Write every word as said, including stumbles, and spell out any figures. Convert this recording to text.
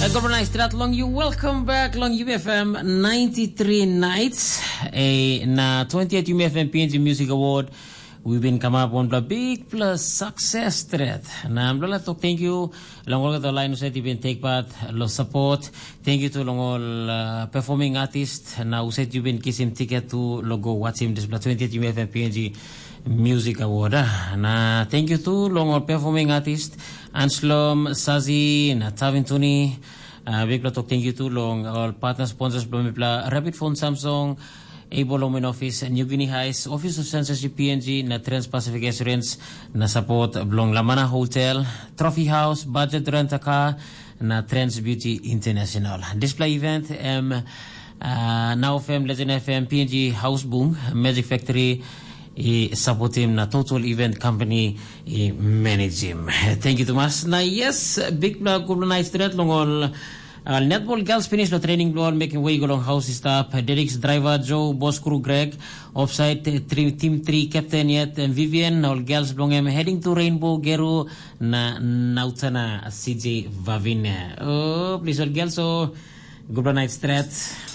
Good night, Strat Long you. Welcome back, Long U F M ninety-three nights. A na twentieth U F M P N G Music Award. We've been come up on the big plus success thread. Na amlola talk thank you. Long all the line usay been take part, lo support. Thank you to long all uh, performing artists. Na usay you been kiss him ticket to logo watch him this twentieth U F M P N G Music Award. Na thank you to long all performing artists. Anslom, Sazi, na Tavin Tuni. Uh, big lot of thank you to long all partner sponsors. Blomipla, Rapid Phone Samsung, Able Home Office, New Guinea Heights, Office of Censorship P N G, na Trans-Pacific Assurance, na support Blong Lamana Hotel, Trophy House, Budget Rent-A-Car, na Trans Beauty International. Display event, um, uh, Now F M, Legend F M, P N G House Boom, Magic Factory, I support him na Total Event Company I manage him. Thank you, Tomas. Na yes, big blog good night straight long all uh, netball girls finish the training ball making way along house staff. Derek's driver Joe, boss crew Greg, offside three, team three captain yet and Vivian. All girls belong him heading to Rainbow Geru na Nautana C J Vavin. Oh, please all girls so good night straight.